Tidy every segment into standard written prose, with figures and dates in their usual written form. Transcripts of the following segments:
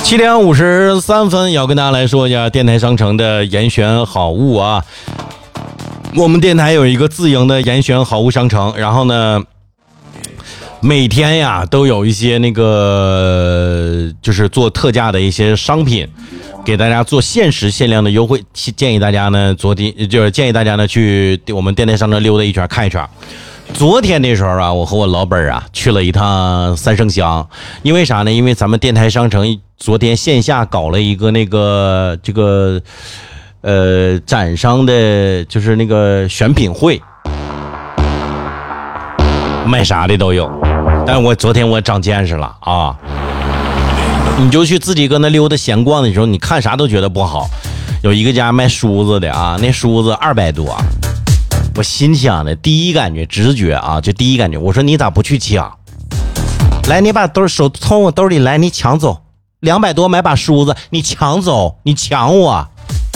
7:53，要跟大家来说一下电台商城的严选好物啊。我们电台有一个自营的严选好物商城，然后呢，每天呀都有一些那个就是做特价的一些商品，给大家做限时限量的优惠。建议大家呢，去我们电台商城溜达一圈看一圈。昨天那时候啊，我和我老本啊去了一趟三圣乡，因为啥呢？因为咱们电台商城昨天线下搞了一个展商的，就是那个选品会，卖啥的都有。但我昨天长见识了啊！你就去自己搁那溜达闲逛的时候，你看啥都觉得不好。有一个家卖梳子的啊，那梳子200多。我心想的第一感觉直觉啊，就第一感觉，我说你咋不去抢？来，你把手从我兜里来，你抢走，200多买把梳子，你抢走，你抢我。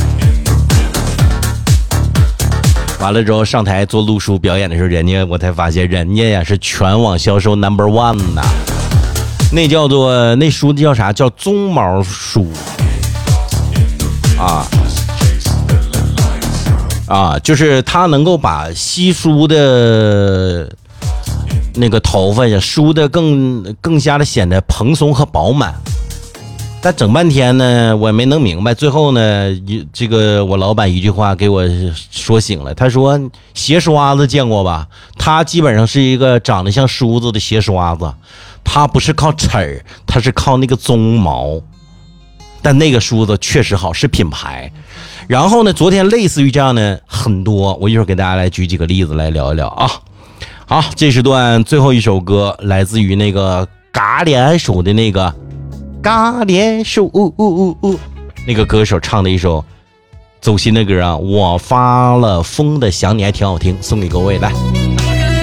完了之后上台做录书表演的时候，我才发现人家呀是全网销售 No.1 呐。那梳子叫啥？叫鬃毛梳啊，就是它能够把稀疏的那个头发呀梳得更加的显得蓬松和饱满。但整半天呢，我也没弄明白。最后呢，这个我老板一句话给我说醒了。他说：“鞋刷子见过吧？它基本上是一个长得像梳子的鞋刷子，它不是靠齿儿，它是靠那个鬃毛。但那个梳子确实好，是品牌。然后呢，昨天类似于这样的很多，我一会儿给大家来举几个例子来聊一聊啊。好，这时段最后一首歌来自于那个嘎连手的那个。”嘎连手那个歌手唱的一首走心的歌啊，我发了疯的想你，还挺好听，送给各位来。